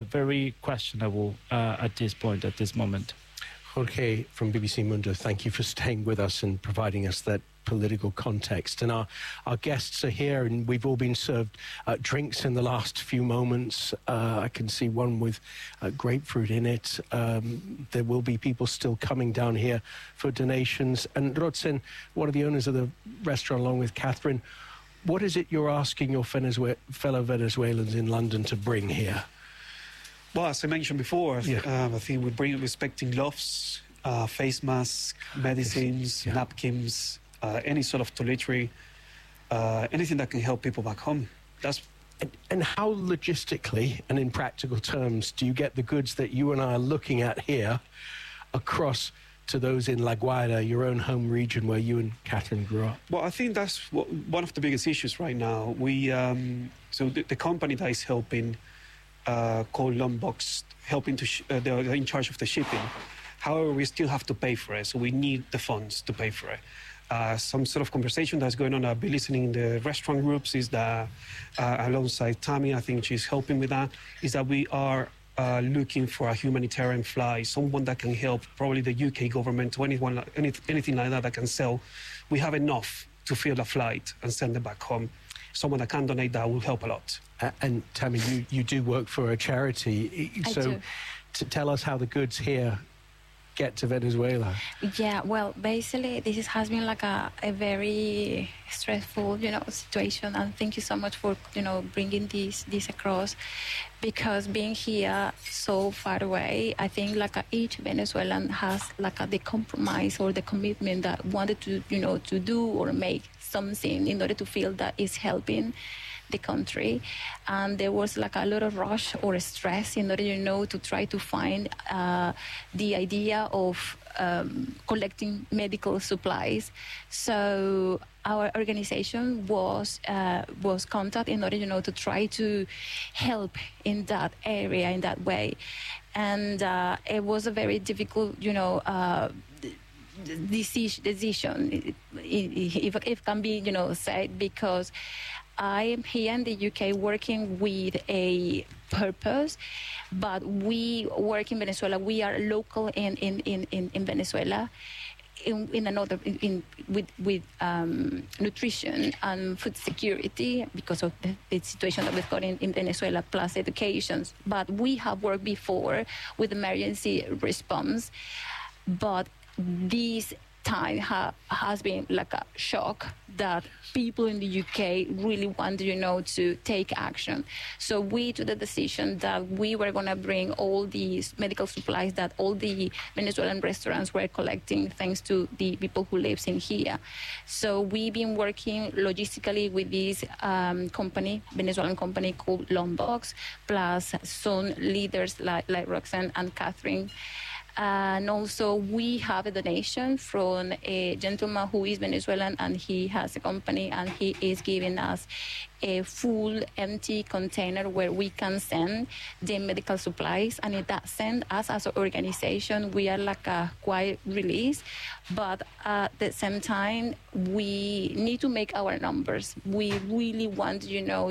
very questionable at this moment. Jorge from BBC Mundo, thank you for staying with us and providing us that political context. And our guests are here, and we've all been served drinks in the last few moments. I can see one with grapefruit in it. There will be people still coming down here for donations. And Rodzen, one of the owners of the restaurant, along with Catherine, what is it you're asking your fellow Venezuelans in London to bring here? Well, as I mentioned before, I think we bring respecting gloves, face masks, medicines, napkins, any sort of toiletry, anything that can help people back home. And how logistically and in practical terms do you get the goods that you and I are looking at here across to those in La Guaira, your own home region where you and Catherine grew up? Well, I think that's one of the biggest issues right now. So the company that is helping, called Lombok, helping they're in charge of the shipping. However, we still have to pay for it, so we need the funds to pay for it. Some sort of conversation that's going on, I've been listening in the restaurant groups, is that alongside Tammy, I think she's helping with that, is that we are looking for a humanitarian flight, someone that can help, probably the UK government or anything like that can sell. We have enough to fill a flight and send them back home. Someone that can donate that will help a lot. And Tammy, you do work for a charity. I so do. To tell us how the goods here get to Venezuela. Yeah, well, basically, this has been like a very stressful, situation. And thank you so much for, bringing this across. Because being here so far away, I think each Venezuelan has the compromise or the commitment that wanted to, to do or make something in order to feel that it's helping the country. And there was a lot of rush or stress in order, to try to find the idea of collecting medical supplies. So our organization was contacted in order, to try to help in that area, in that way. And it was a very difficult, decision, if it can be, said, because I am here in the UK working with a purpose, but we work in Venezuela. We are local in Venezuela, with nutrition and food security because of the situation that we've got in Venezuela, plus education. But we have worked before with emergency response, but this time has been like a shock that people in the UK really wanted, to take action. So we took the decision that we were going to bring all these medical supplies that all the Venezuelan restaurants were collecting, thanks to the people who live in here. So we've been working logistically with this Venezuelan company called Lombok, plus some leaders like Roxanne and Catherine. And also, we have a donation from a gentleman who is Venezuelan, and he has a company, and he is giving us a full empty container where we can send the medical supplies. And in that sense, us as an organization, we are a quiet release, but at the same time, we need to make our numbers. We really want,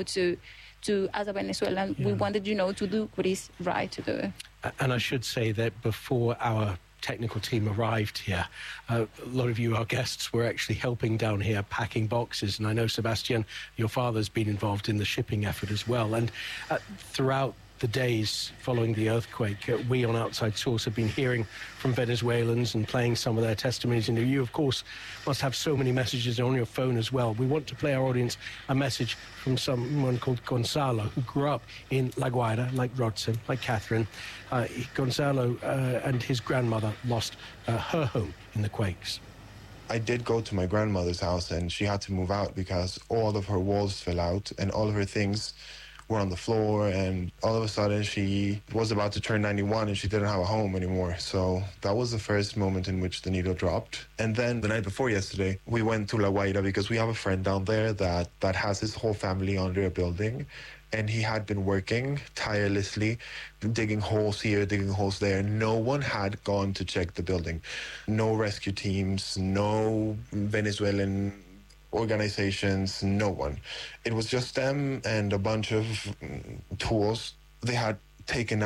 to as a Venezuelan, we wanted, to do what is right to do. And I should say that before our technical team arrived here, a lot of you, our guests, were actually helping down here, packing boxes. And I know, Sebastian, your father's been involved in the shipping effort as well. And throughout the days following the earthquake, we on Outside Source have been hearing from Venezuelans and playing some of their testimonies. And you, of course, must have so many messages on your phone as well. We want to play our audience a message from someone called Gonzalo, who grew up in La Guaira, like Rodson, like Catherine. Gonzalo and his grandmother lost her home in the quakes. I did go to my grandmother's house, and she had to move out because all of her walls fell out and all of her things were on the floor, and all of a sudden she was about to turn 91 and she didn't have a home anymore. So that was the first moment in which the needle dropped. And then the night before yesterday, we went to La Guaira because we have a friend down there that has his whole family under a building. And he had been working tirelessly, digging holes here, digging holes there. No one had gone to check the building. No rescue teams, no Venezuelan organizations, no one. It was just them and a bunch of tools they had taken out.